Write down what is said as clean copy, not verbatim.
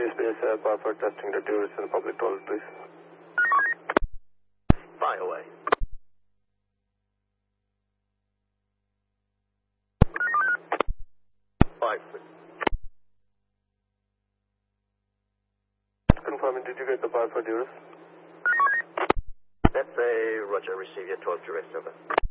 SBS power for testing the tourists in the public toilet, please. Fire away. Fire. Confirming, did you get the power for tourists? That's a Roger, receive your 12 tourists, over.